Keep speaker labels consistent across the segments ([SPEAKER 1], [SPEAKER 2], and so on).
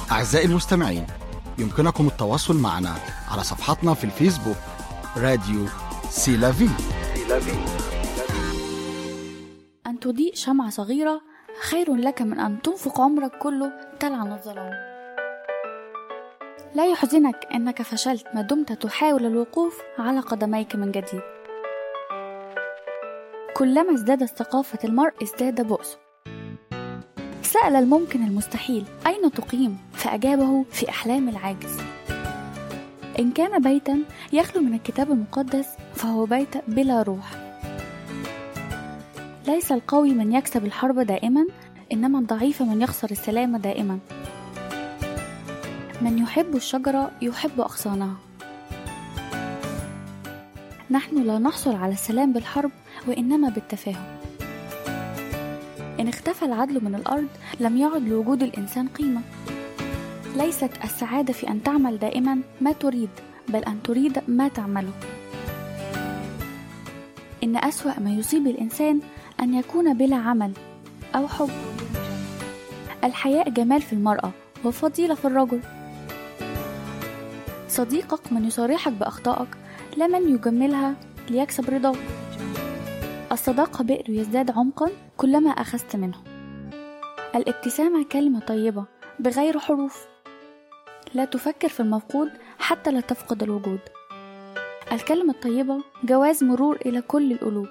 [SPEAKER 1] أعزائي المستمعين، يمكنكم التواصل معنا على صفحتنا في الفيسبوك راديو سيلافي.
[SPEAKER 2] أن تضيء شمعة صغيرة خير لك من أن تنفق عمرك كله تلعن الظلام. لا يحزنك أنك فشلت ما دمت تحاول الوقوف على قدميك من جديد. كلما ازدادت ثقافة المرء ازداد بؤسه. سأل الممكن المستحيل: أين تقيم؟ فأجابه: في أحلام العاجز. إن كان بيتا يخلو من الكتاب المقدس فهو بيت بلا روح. ليس القوي من يكسب الحرب دائما، إنما الضعيف من يخسر السلام دائما. من يحب الشجرة يحب أغصانها. نحن لا نحصل على السلام بالحرب، وإنما بالتفاهم. إن اختفى العدل من الأرض لم يعد لوجود الإنسان قيمة. ليست السعادة في أن تعمل دائما ما تريد، بل أن تريد ما تعمله. إن أسوأ ما يصيب الإنسان أن يكون بلا عمل أو حب. الحياء جمال في المرأة وفضيلة في الرجل. صديقك من يصارحك بأخطائك، لا من يجملها ليكسب رضاك. الصداقة بئر يزداد عمقا كلما أخذت منه. الابتسامة كلمة طيبة بغير حروف. لا تفكر في المفقود حتى لا تفقد الوجود. الكلمة الطيبة جواز مرور إلى كل القلوب.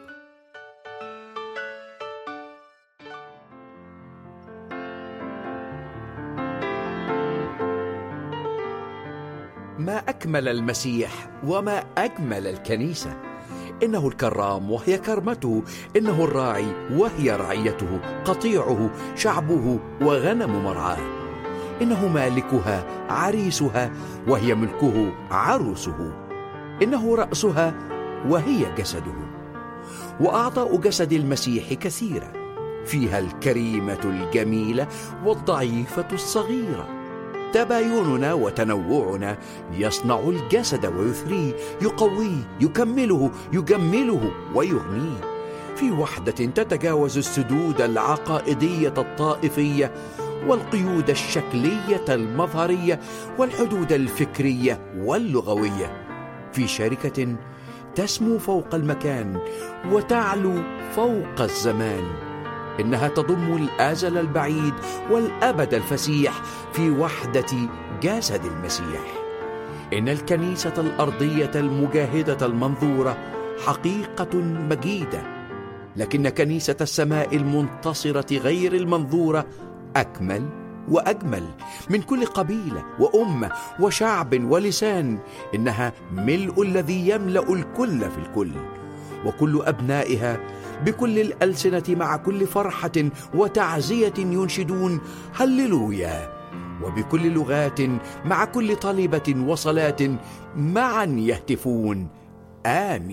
[SPEAKER 3] ما أكمل المسيح وما أجمل الكنيسة. إنه الكرام وهي كرمته، إنه الراعي وهي رعيته، قطيعه شعبه وغنم مرعاه. إنه مالكها عريسها وهي ملكه عروسه. إنه رأسها وهي جسده. وأعضاء جسد المسيح كثيرة، فيها الكريمة الجميلة والضعيفة الصغيرة. تبايننا وتنوعنا يصنع الجسد ويثريه، يقويه، يكمله، يجمله ويغنيه، في وحدة تتجاوز السدود العقائدية الطائفية والقيود الشكلية المظهرية والحدود الفكرية واللغوية، في شركة تسمو فوق المكان وتعلو فوق الزمان. إنها تضم الأزل البعيد والأبد الفسيح في وحدة جسد المسيح. إن الكنيسة الأرضية المجاهدة المنظورة حقيقة مجيدة، لكن كنيسة السماء المنتصرة غير المنظورة أكمل وأجمل من كل قبيلة وأمة وشعب ولسان. إنها ملء الذي يملأ الكل في الكل، وكل أبنائها بكل الألسنة مع كل فرحة وتعزية ينشدون هللويا، وبكل لغات مع كل طلبة وصلاة معا يهتفون آمين.